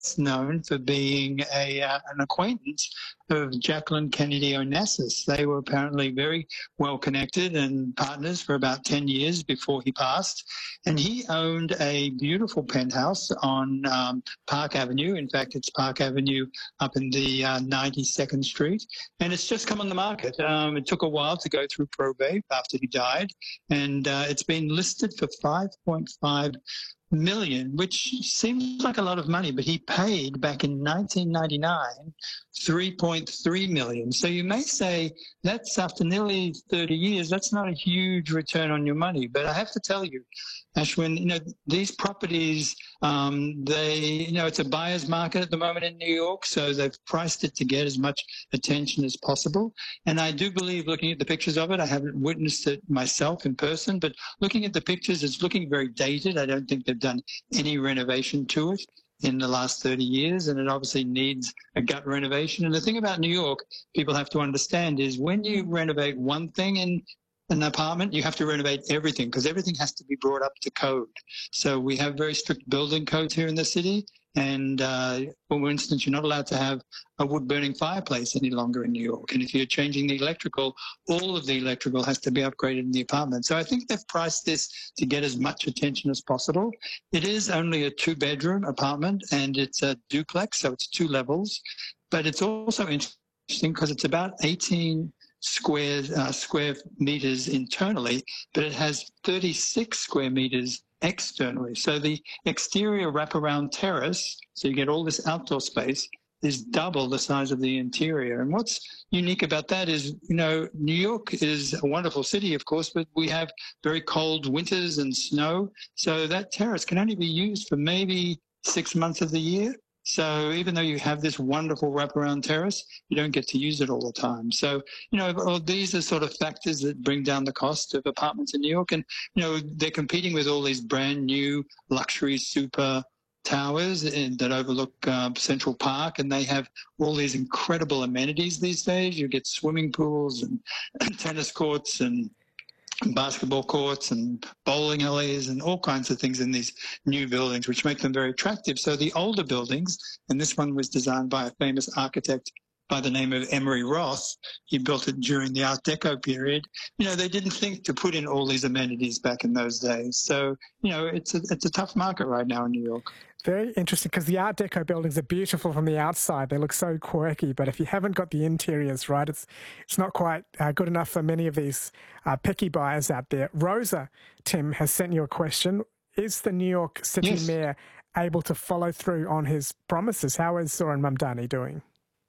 known for being an acquaintance of Jacqueline Kennedy Onassis. They were apparently very well connected and partners for about 10 years before he passed. And he owned a beautiful penthouse on Park Avenue. In fact, it's Park Avenue up in the 92nd Street. And it's just come on the market. It took a while to go through probate after he died. And it's been listed for $5.5 million, which seems like a lot of money, but he paid back in 1999 $3.3 million. So you may say that's after nearly 30 years, that's not a huge return on your money. But I have to tell you, Ashwin, these properties, it's a buyer's market at the moment in New York, so they've priced it to get as much attention as possible. And I do believe, looking at the pictures of it, I haven't witnessed it myself in person, but looking at the pictures, it's looking very dated. I don't think they've done any renovation to it in the last 30 years, and it obviously needs a gut renovation. And the thing about New York, people have to understand, is when you renovate one thing in an apartment, you have to renovate everything because everything has to be brought up to code. So we have very strict building codes here in the city. And for instance, you're not allowed to have a wood-burning fireplace any longer in New York. And if you're changing the electrical, all of the electrical has to be upgraded in the apartment. So I think they've priced this to get as much attention as possible. It is only a 2-bedroom apartment, and it's a duplex, so it's 2 levels. But it's also interesting because it's about 18 square meters internally, but it has 36 square meters externally. So the exterior wraparound terrace, so you get all this outdoor space, is double the size of the interior. And what's unique about that is, New York is a wonderful city, of course, but we have very cold winters and snow. So that terrace can only be used for maybe 6 months of the year. So even though you have this wonderful wraparound terrace, you don't get to use it all the time. So, these are sort of factors that bring down the cost of apartments in New York. And, they're competing with all these brand new luxury super towers that overlook Central Park, and they have all these incredible amenities these days. You get swimming pools and tennis courts and basketball courts and bowling alleys and all kinds of things in these new buildings, which make them very attractive. So the older buildings, and this one was designed by a famous architect by the name of Emery Roth. He built it during the Art Deco period. They didn't think to put in all these amenities back in those days. So, it's a tough market right now in New York. Very interesting, because the Art Deco buildings are beautiful from the outside. They look so quirky, but if you haven't got the interiors right, it's not quite good enough for many of these picky buyers out there. Rosa, Tim, has sent you a question. Is the New York City Mayor able to follow through on his promises? How is Zoran Mamdani doing?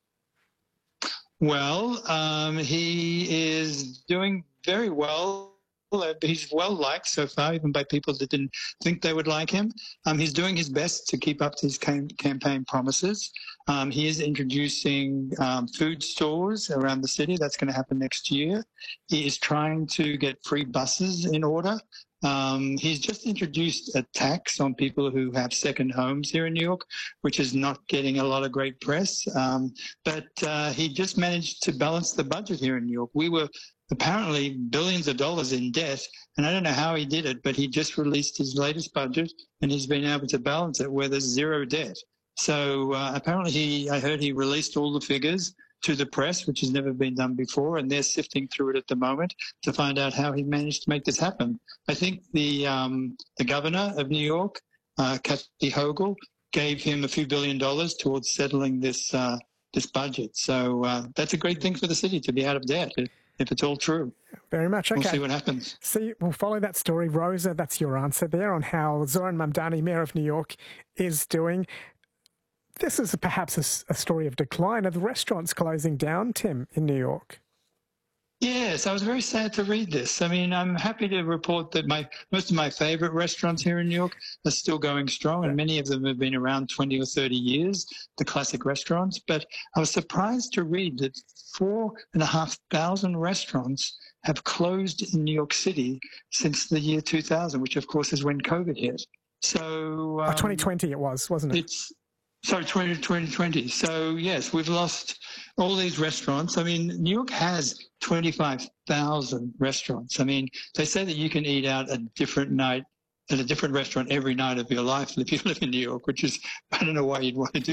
Well, he is doing very well. He's well liked so far, even by people that didn't think they would like him. He's doing his best to keep up to his campaign promises. He is introducing food stores around the city. That's going to happen next year. He is trying to get free buses in order. He's just introduced a tax on people who have second homes here in New York, which is not getting a lot of great press. But he just managed to balance the budget here in New York. We were apparently billions of dollars in debt, and I don't know how he did it, but he just released his latest budget, and he's been able to balance it where there's zero debt. So apparently I heard he released all the figures to the press, which has never been done before, and they're sifting through it at the moment to find out how he managed to make this happen. I think the governor of New York, Kathy Hochul, gave him a few $1 billion towards settling this budget. So that's a great thing for the city, to be out of debt, if it's all true. Very much. Okay. We'll see what happens. We'll follow that story. Rosa, that's your answer there on how Zoran Mamdani, Mayor of New York, is doing. This is perhaps a story of decline. Are the restaurants closing down, Tim, in New York? Yes, I was very sad to read this. I mean, I'm happy to report that most of my favorite restaurants here in New York are still going strong, and many of them have been around 20 or 30 years, the classic restaurants. But I was surprised to read that 4,500 restaurants have closed in New York City since the year 2000, which, of course, is when COVID hit. So 2020 it was, wasn't it? Sorry, 2020. So, yes, we've lost all these restaurants. I mean, New York has 25,000 restaurants. I mean, they say that you can eat out a different night at a different restaurant every night of your life if you live in New York, which is, I don't know why you'd want to do